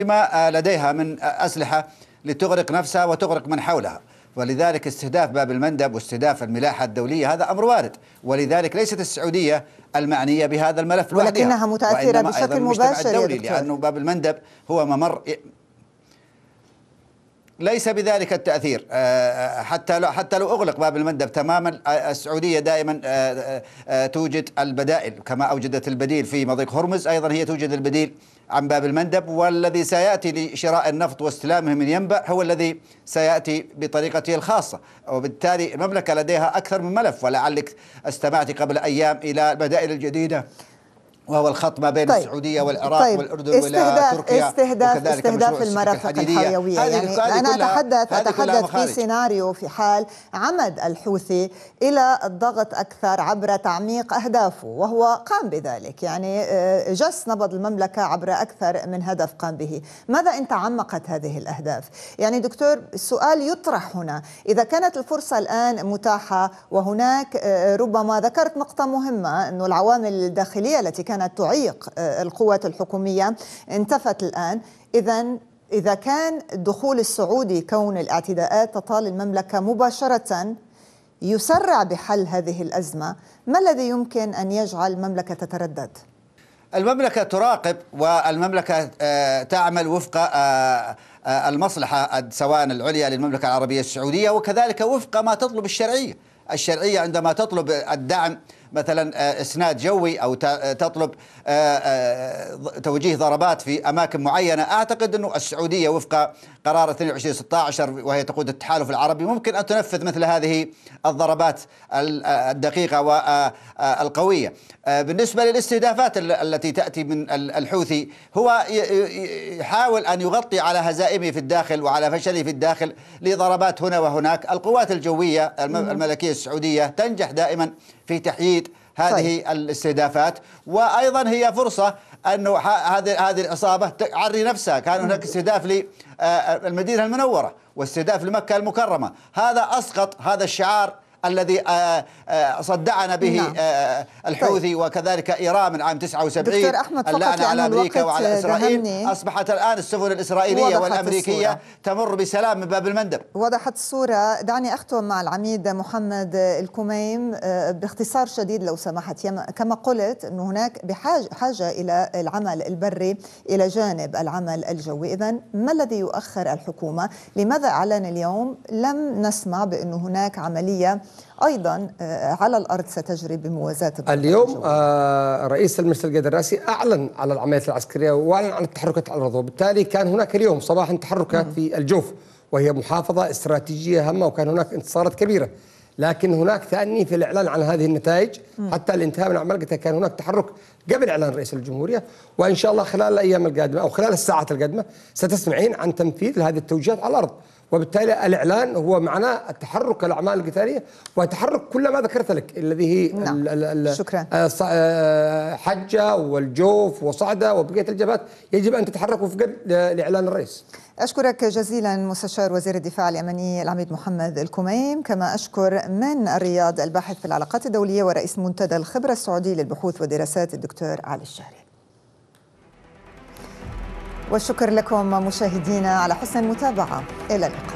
ما لديها من أسلحة لتغرق نفسها وتغرق من حولها، ولذلك استهداف باب المندب واستهداف الملاحة الدولية هذا أمر وارد، ولذلك ليست السعودية المعنية بهذا الملف لوحدها، ولكنها متأثرة بشكل مباشر الدولي، لأنه باب المندب هو ممر ليس بذلك التأثير. حتى لو أغلق باب المندب تماما، السعودية دائما توجد البدائل، كما أوجدت البديل في مضيق هرمز أيضا هي توجد البديل عن باب المندب، والذي سيأتي لشراء النفط واستلامه من ينبع هو الذي سيأتي بطريقته الخاصة، وبالتالي المملكة لديها أكثر من ملف. ولعلك استمعت قبل أيام إلى البدائل الجديدة وهو الخط ما بين السعودية والعراق والأردن وإلى تركيا، استهداف المرافق الحيوية. يعني أنا أتحدث في سيناريو في حال عمد الحوثي إلى الضغط أكثر عبر تعميق أهدافه، وهو قام بذلك، يعني جس نبض المملكة عبر أكثر من هدف قام به. ماذا إن تعمقت هذه الأهداف؟ يعني دكتور، السؤال يطرح هنا، إذا كانت الفرصة الآن متاحة وهناك ربما ذكرت نقطة مهمة أنه العوامل الداخلية التي كانت تعيق القوات الحكومية انتفت الآن، إذا كان الدخول السعودي كون الاعتداءات تطال المملكة مباشرة يسرع بحل هذه الأزمة، ما الذي يمكن أن يجعل المملكة تتردد؟ المملكة تراقب، والمملكة تعمل وفق المصلحة سواء العليا للمملكة العربية السعودية، وكذلك وفق ما تطلب الشرعية عندما تطلب الدعم مثلا إسناد جوي أو تطلب توجيه ضربات في أماكن معينة. أعتقد أن السعودية وفق قرار 2216 وهي تقود التحالف العربي ممكن أن تنفذ مثل هذه الضربات الدقيقة والقوية. بالنسبة للاستهدافات التي تأتي من الحوثي، هو يحاول أن يغطي على هزائمه في الداخل وعلى فشله في الداخل لضربات هنا وهناك. القوات الجوية الملكية السعودية تنجح دائما في تحييد هذه الاستهدافات، وأيضا هي فرصة أنه هذه العصابة تعري نفسها. كان هناك استهداف للمدينة المنورة واستهداف لمكة المكرمة، هذا أسقط هذا الشعار الذي صدعنا به الحوثي وكذلك إيران من عام 79 اللعنة على أمريكا وعلى إسرائيل. أصبحت الآن السفن الإسرائيلية والأمريكية تمر بسلام من باب المندب. وضحت الصورة. دعني أختم مع العميد محمد الكميم باختصار شديد لو سمحت. كما قلت أنه هناك بحاجة إلى العمل البري إلى جانب العمل الجوي، إذن ما الذي يؤخر الحكومة؟ لماذا أعلن اليوم لم نسمع بأنه هناك عملية أيضا على الأرض ستجري بموازاة اليوم؟ رئيس المجلس القيادي الرئاسي أعلن على العمليات العسكرية وأعلن عن التحركات على الأرض، وبالتالي كان هناك اليوم صباحا تحركات في الجوف وهي محافظة استراتيجية هامة، وكان هناك انتصارات كبيرة، لكن هناك تأني في الإعلان عن هذه النتائج حتى الانتهاء من عملية. كان هناك تحرك قبل إعلان رئيس الجمهورية، وإن شاء الله خلال الأيام القادمة أو خلال الساعات القادمة ستسمعين عن تنفيذ هذه التوجيهات على الأرض. وبالتالي الإعلان هو معناه التحرك الأعمال القتالية وتحرك كل ما ذكرت لك الذي هي شكرا. حجة والجوف وصعدة وبقية الجبهات يجب أن تتحرك وفقا لإعلان الرئيس. أشكرك جزيلا مستشار وزير الدفاع اليمني العميد محمد الكميم، كما أشكر من الرياض الباحث في العلاقات الدولية ورئيس منتدى الخبرة السعودي للبحوث والدراسات الدكتور علي الشهري. والشكر لكم مشاهدينا على حسن المتابعة، إلى اللقاء.